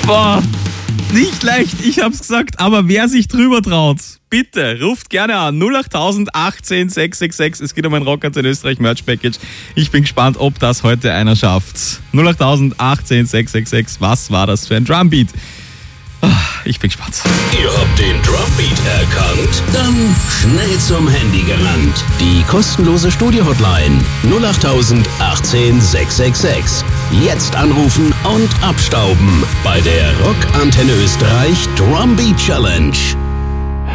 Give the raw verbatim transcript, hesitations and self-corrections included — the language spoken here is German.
Boah, nicht leicht, ich hab's gesagt, aber wer sich drüber traut, bitte ruft gerne an null acht achtzehn sechs sechs sechs. Es geht um ein Rockantenne Österreich Merch Package. Ich bin gespannt, ob das heute einer schafft. null acht achtzehn sechs sechs sechs. Was war das für ein Drumbeat? Ich bin gespannt. Ihr habt den Drumbeat erkannt? Dann schnell zum Handy gelangt. Die kostenlose Studio-Hotline null acht achtzehn sechs sechs sechs. Jetzt anrufen und abstauben bei der Rockantenne Österreich Drumbeat Challenge.